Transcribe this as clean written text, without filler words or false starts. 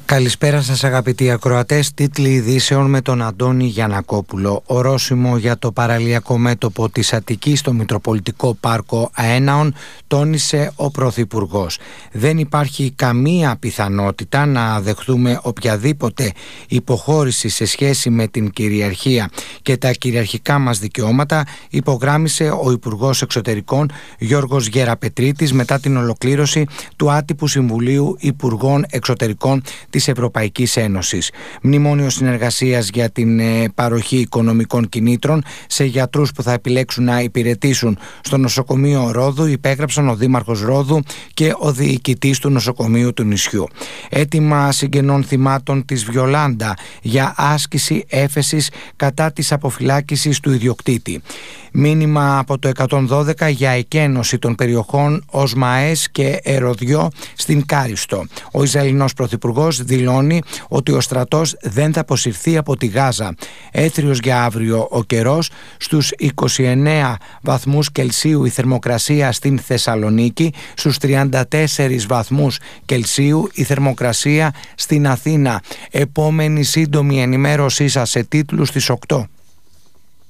Καλησπέρα σας αγαπητοί ακροατές, τίτλοι ειδήσεων με τον Αντώνη Γιαννακόπουλο. Ορόσημο για το παραλιακό μέτωπο της Αττικής στο Μητροπολιτικό Πάρκο Αέναων, τόνισε ο Πρωθυπουργός. Δεν υπάρχει καμία πιθανότητα να δεχθούμε οποιαδήποτε υποχώρηση σε σχέση με την κυριαρχία και τα κυριαρχικά μας δικαιώματα, υπογράμμισε ο Υπουργός Εξωτερικών Γιώργος Γεραπετρίτης μετά την ολοκλήρωση του άτυπου Συμβουλίου Υπουργών Εξωτερικών της Ευρωπαϊκής Ένωσης. Μνημόνιο συνεργασίας για την παροχή οικονομικών κινήτρων σε γιατρούς που θα επιλέξουν να υπηρετήσουν στο νοσοκομείο Ρόδου υπέγραψαν ο Δήμαρχος Ρόδου και ο διοικητής του νοσοκομείου του νησιού. Έτοιμα συγγενών θυμάτων της Βιολάντα για άσκηση έφεσης κατά της αποφυλάκησης του ιδιοκτήτη. Μήνυμα από το 112 για εκένωση των περιοχών Οσμαές και Ερωδιό στην Κάριστο. Ο Ισραηλινός Πρωθυπουργός δηλώνει ότι ο στρατός δεν θα αποσυρθεί από τη Γάζα. Έθριος για αύριο ο καιρός, στους 29 βαθμούς Κελσίου η θερμοκρασία στην Θεσσαλονίκη, στους 34 βαθμούς Κελσίου η θερμοκρασία στην Αθήνα. Επόμενη σύντομη ενημέρωσή σας σε τίτλους στις 8.